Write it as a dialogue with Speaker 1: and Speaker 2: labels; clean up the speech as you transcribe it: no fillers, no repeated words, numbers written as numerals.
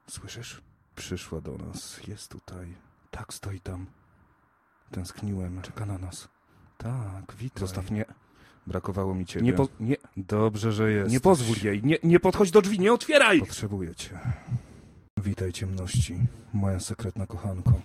Speaker 1: Słyszysz? Przyszła do nas. Jest tutaj. Tak, stoi tam. Tęskniłem. Czeka na nas. Tak, witaj. Zostaw mnie. Brakowało mi ciebie. Nie. Dobrze, że jest. Nie pozwól jej. Nie podchodź do drzwi, nie otwieraj! Potrzebuję cię. Witaj, ciemności. Moja sekretna kochanko.